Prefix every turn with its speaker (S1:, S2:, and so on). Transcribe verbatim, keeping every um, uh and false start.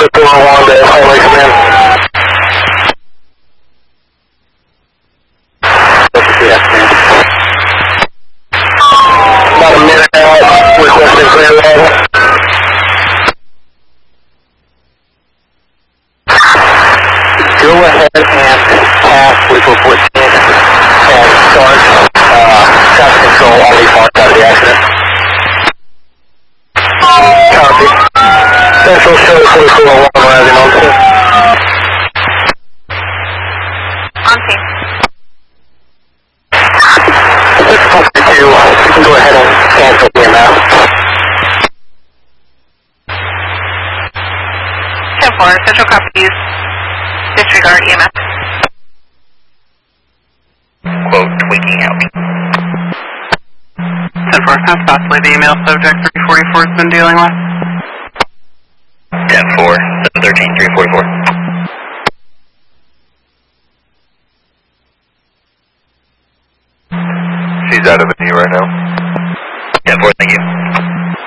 S1: four one to Highway Command. About a minute out, requesting clear level. Go ahead and pass with report in and start uh, traffic control on the far side of the accident. Copy. Central show forty-four one arriving on scene.
S2: On scene.
S1: six forty-two, you can go ahead and cancel the M F.
S2: ten four, Central copies. Disregard E M S.
S3: Quote, tweaking out.
S4: ten four, that's possibly the email subject three forty-four has been dealing with.
S3: ten four, seven thirteen, three forty-four.
S5: She's out of the knee right now.
S3: ten four, thank you.